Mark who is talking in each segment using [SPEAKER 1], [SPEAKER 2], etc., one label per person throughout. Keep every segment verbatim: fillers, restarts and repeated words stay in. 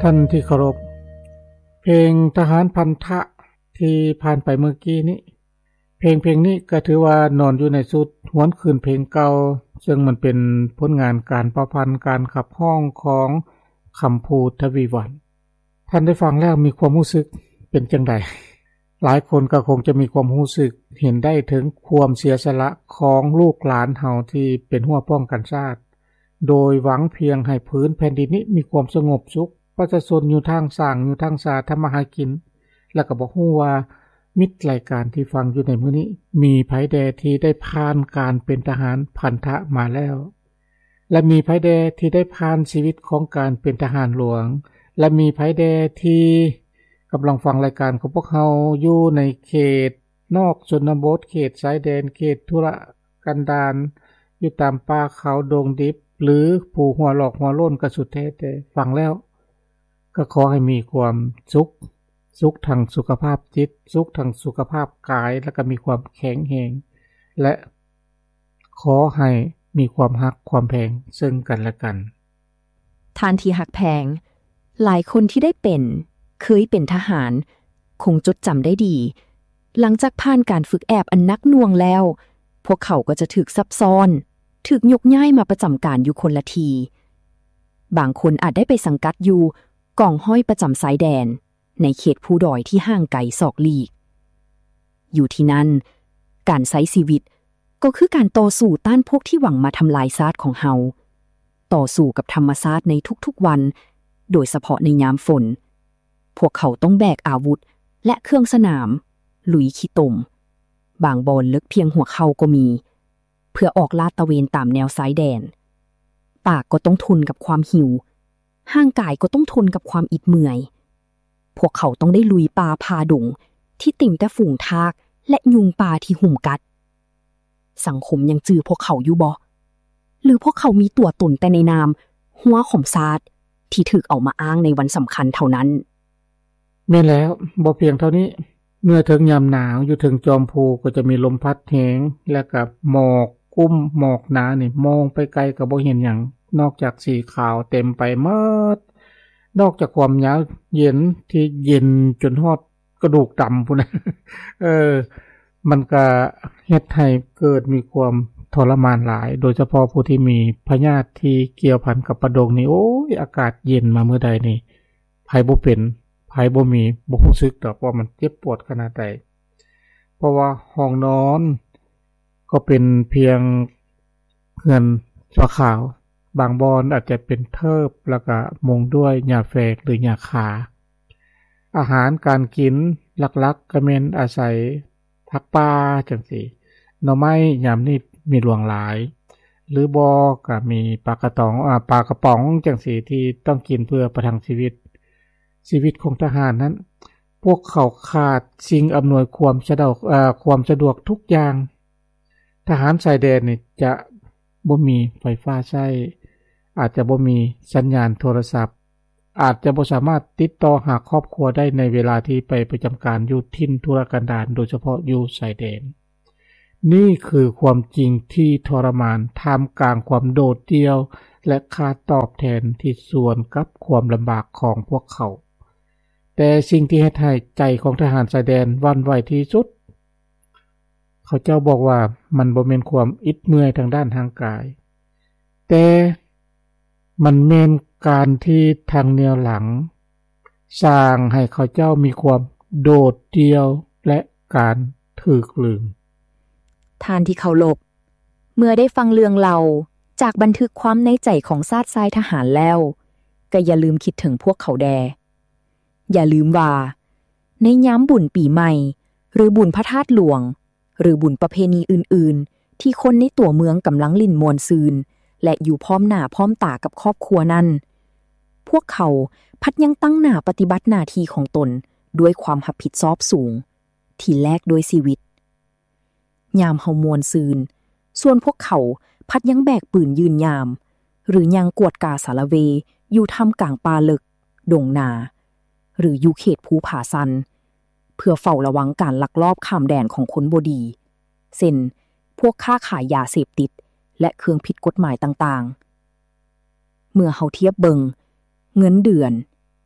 [SPEAKER 1] ท่านที่เคารพเพลงทหารพันธะที่ผ่านไปเมื่อกี้นี้เพลงเพลงนี้ก็ถือว่านอนอยู่ในสุดหวนคืนเพลงเก่าซึ่งมันเป็นผลงานการประพันธ์การขับร้องของคำพูทวีวันท่านได้ฟังแล้วมีความรู้สึกเป็นจังไดหลายคนก็คงจะมีความรู้สึกเห็นได้ถึงความเสียสละของลูกหลานเฮาที่เป็นหัวป้องกันชาติโดยหวังเพียงให้พื้นแผ่นดินนี้มีความสงบสุขประชาชนอยู่ทางสร้างอยู่ทางสาทำมาหากินแล้วก็บ่ฮู้ว่ามิตรรายการที่ฟังอยู่ในมื้อนี้มีไผแดที่ได้ผ่านการเป็นทหารพันธะมาแล้วและมีไผแดที่ได้ผ่านชีวิตของการเป็นทหารหลวงและมีไผแดที่กำลังฟังรายการของพวกเฮาอยู่ในเขตนอกชนบทเขตชายแดนเขตทุรกันดารอยู่ตามป่าเขาดงดิบหรือผู้หัวหลอกหัวโล้นก็สุดแท้แต่ฟังแล้วก็ขอให้มีความสุขสุขทางสุขภาพจิตสุขทางสุขภาพกายแล้วก็มีความแข็งแรงและขอให้มีความรักความแพงซึ่งกันและกัน
[SPEAKER 2] ท่านที่หักแพงหลายคนที่ได้เป็นเคยเป็นทหารคงจดจำได้ดีหลังจากผ่านการฝึกแอบอันนักหน่วงแล้วพวกเขาก็จะถูกซับซ้อนถูกยกย้ายมาประจำการอยู่คนละทีบางคนอาจได้ไปสังกัดอยู่กองห้อยประจำสายแดนในเขตภูดอยที่ห่างไกลศอกลีกอยู่ที่นั่นการใช้ชีวิตก็คือการต่อสู้ต้านพวกที่หวังมาทำลายชาติของเฮาต่อสู้กับธรรมชาติในทุกๆวันโดยเฉพาะในยามฝนพวกเขาต้องแบกอาวุธและเครื่องสนามลุยขี้ตมบางบอนลึกเพียงหัวเข่าก็มีเพื่อออกลาดตระเวนตามแนวสายแดนปากก็ต้องทนกับความหิวห่างกายก็ต้องทนกับความอิดเมื่อยพวกเขาต้องได้ลุยป่าพาดงที่เต็มแต่ฝูงทากและยุงป่าที่หุ่มกัดสังคมยังจื้อพวกเขาอยู่บ่หรือพวกเขามีตัวตนแต่ในนามหัวของซาดที่ถูกเอามาอ้างในวันสำคัญเท่านั้น
[SPEAKER 1] แม่นแล้วบ่เพียงเท่านี้เมื่อถึงยามหนาวอยู่ถึงจอมภูก็จะมีลมพัดแรงและกับหมอกกุ้มหมอกหนานี่มองไปไกลก็บ่เห็นหยังนอกจากสีขาวเต็มไปหมดนอกจากความหนาวเย็นที่เย็นจนฮอดกระดูกดำพุ่นนะเออมันก็เฮ็ดให้เกิดมีความทรมานหลายโดยเฉพาะผู้ที่มีพยาธิที่เกี่ยวพันกับประดงนี่โอ้ยอากาศเย็นมาเมื่อใดนี่ไผบ่เป็นไผบ่มีบ่รู้สึกดอกว่ามันเจ็บปวดขนาดใดเพราะว่าห้องนอนก็เป็นเพียงเรือนชั่วคราวบางบอนอาจจะเป็นเทิบแล้วก็มุงด้วยหญ้าแฝกหรือหญ้าคาอาหารการกินหลักๆก็แม่นอาศัยผักป่าจังซี่หน่อไม้ยามนี้มีหลวงหลายหรือบ่ก็มีปลากระตองอ่าปลากระป๋องจังซี่ที่ต้องกินเพื่อประทังชีวิตชีวิตของทหารนั้นพวกเขาขาดสิ่งอำนวยความสะดวกเอ่อความสะดวกทุกอย่างทหารชายแดนนี่จะบ่มีไฟฟ้าใช้อาจจะบ่มีสัญญาณโทรศัพท์อาจจะบ่สามารถติดต่อหาครอบครัวได้ในเวลาที่ไปประจำการอยู่ถิ่นทุรกันดารโดยเฉพาะอยู่ชายแดนนี่คือความจริงที่ทรมานท่ามกลางความโดดเดี่ยวและค่าตอบแทนที่ส่วนกับความลำบากของพวกเขาแต่สิ่งที่เฮ็ดให้ใจของทหารชายแดนหวั่นไหวที่สุดเขาเจ้าบอกว่ามันบ่แม่นความอิดเมื่อยทางด้านทางกายแต่มันแม่นการที่ทางแนวหลังสร้างให้เขาเจ้ามีความโดดเดี่ยวและการถูกลืม
[SPEAKER 2] ท่านที่เคารพเมื่อได้ฟังเรื่องเล่าจากบันทึกความในใจของชาติชายทหารแล้วก็อย่าลืมคิดถึงพวกเขาแดอย่าลืมว่าในยามบุญปีใหม่หรือบุญพระธาตุหลวงหรือบุญประเพณีอื่นๆที่คนในตัวเมืองกำลังลิ่นมวนซืนและอยู่พร้อมหน้าพร้อมตากับครอบครัวนั้นพวกเขาพัดยังตั้งหน้าปฏิบัติหน้าที่ของตนด้วยความรับผิดชอบสูงที่แลกด้วยชีวิตยามเฮามวนซืนส่วนพวกเขาพัดยังแบกปืนยืนยามหรือยังกวดกาสารเวอยู่ท่ามกลางป่าลึกดงนาหรืออยู่เขตภูผาซันเพื่อเฝ้าระวังการลักลอบข้ามแดนของคนบ่ดีเช่นพวกค้าขายยาเสพติดและเครื่องผิดกฎหมายต่างๆเมื่อเฮาเทียบเบิงเงินเดือน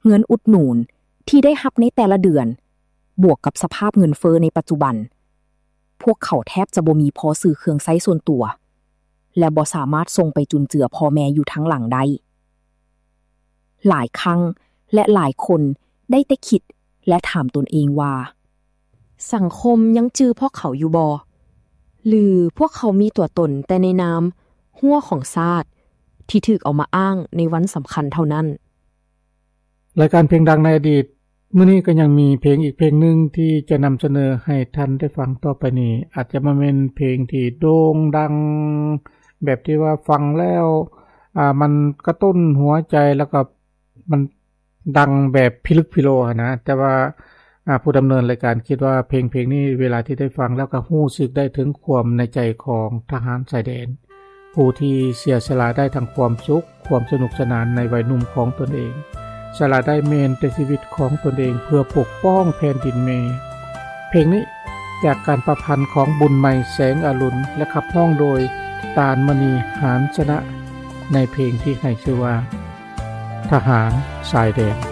[SPEAKER 2] เงินอุดหนุนที่ได้รับในแต่ละเดือนบวกกับสภาพเงินเฟ้อในปัจจุบันพวกเขาแทบจะบ่มีพอซื้อเครื่องใช้ส่วนตัวและบ่สามารถส่งไปจุนเจือพ่อแม่อยู่ทั้งหลังได้หลายครั้งและหลายคนได้แต่คิดและถามตนเองว่าสังคมยังจื้อพวกเขาอยู่บ่หรือพวกเขามีตัวตนแต่ในนามหัวของชาติที่ถูกเอามาอ้างในวันสำคัญเท่านั้น
[SPEAKER 1] รายการเพลงดังในอดีตมื้อนี้ก็ยังมีเพลงอีกเพลงหนึ่งที่จะนำเสนอให้ท่านได้ฟังต่อไปนี้อาจจะมาเป็นเพลงที่โด่งดังแบบที่ว่าฟังแล้วอ่ามันกระตุ้นหัวใจแล้วก็มันดังแบบพิลึกพิโลนะแต่ว่าอ่าผู้ดำเนินรายการคิดว่าเพลงเพลงนี้เวลาที่ได้ฟังแล้วก็รู้สึกได้ถึงความในใจของทหารชายแดนผู้ที่เสียสละได้ทั้งความสุขความสนุกสนานในวัยหนุ่มของตนเองสละได้เมนแต่ชีวิตของตนเองเพื่อปกป้องแผ่นดินเมเพลงนี้จากการประพันธ์ของบุญใหม่แสงอรุณและขับร้องโดยตาลมณีหานชนะในเพลงที่ให้ชื่อว่าทหารชายแดน